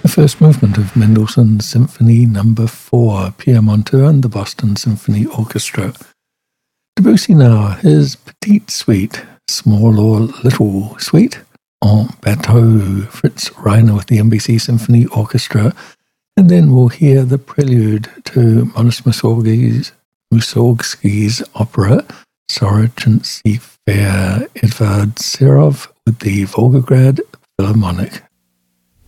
first movement of Mendelssohn's Symphony No. 4, Pierre Monteux and the Boston Symphony Orchestra. Debussy now, his Petite Suite, Small or Little Suite, en bateau, Fritz Reiner with the NBC Symphony Orchestra, and then we'll hear the prelude to Modest Mussorgsky's opera, Sorochintsy Fair, Edvard Serov with the Volgograd Philharmonic.